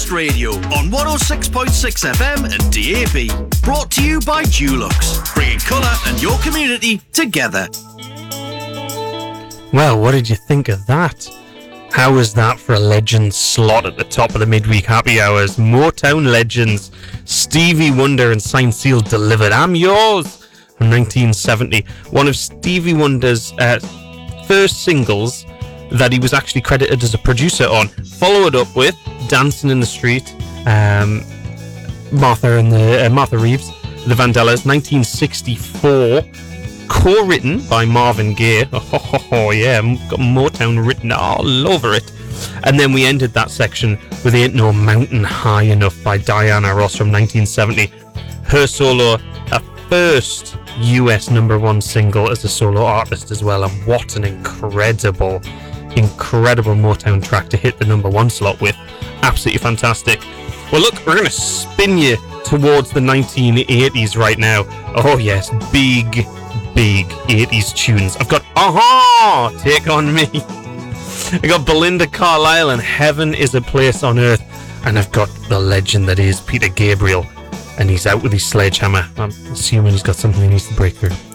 Breakfast Radio on 106.6 FM and DAB. Brought to you by Dulux, bringing colour and your community together. Well, what did you think of that? How was that for a legend slot at the top of the midweek happy hours? Motown legends Stevie Wonder and Signed Seal delivered I'm Yours from 1970. One of Stevie Wonder's first singles that he was actually credited as a producer on. Followed up with Dancing in the Street, Martha Reeves, The Vandellas, 1964. Co-written by Marvin Gaye. Oh yeah, got Motown written all over it. And then we ended that section with Ain't No Mountain High Enough by Diana Ross from 1970. Her solo, a first US #1 single as a solo artist as well. And what an incredible Motown track to hit the #1 slot with. Absolutely fantastic. Well, look, we're going to spin you towards the 1980s right now. Oh yes, big 80s tunes. I've got Aha! Take On Me. I got Belinda Carlisle and Heaven Is a Place on Earth. And I've got the legend that is Peter Gabriel. And he's out with his sledgehammer. I'm assuming he's got something he needs to break through.